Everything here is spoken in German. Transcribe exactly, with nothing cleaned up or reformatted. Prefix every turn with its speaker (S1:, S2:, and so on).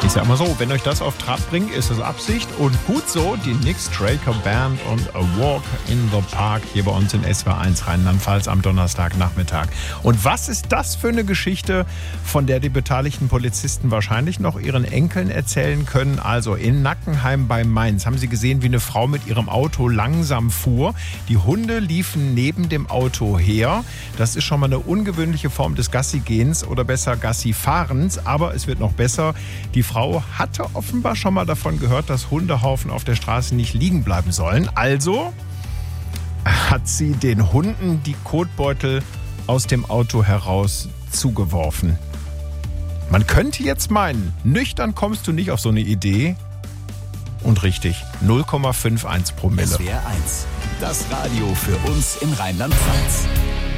S1: Ich sag mal so, wenn euch das auf Trab bringt, ist es Absicht und gut so. Die Nick Straker Band und A Walk in the Park hier bei uns in S W R eins Rheinland-Pfalz am Donnerstagnachmittag. Und was ist das für eine Geschichte, von der die beteiligten Polizisten wahrscheinlich noch ihren Enkeln erzählen können? Also in Nackenheim bei Mainz haben sie gesehen, wie eine Frau mit ihrem Auto langsam fuhr. Die Hunde liefen neben dem Auto her. Das ist schon mal eine ungewöhnliche Form des Gassi-Gehens oder besser Gassi-Fahrens. Aber es wird noch besser. Die Frau hatte offenbar schon mal davon gehört, dass Hundehaufen auf der Straße nicht liegen bleiben sollen. Also hat sie den Hunden die Kotbeutel aus dem Auto heraus zugeworfen. Man könnte jetzt meinen, nüchtern kommst du nicht auf so eine Idee. Und richtig, null Komma einundfünfzig Promille.
S2: S W R eins, das Radio für uns in Rheinland-Pfalz.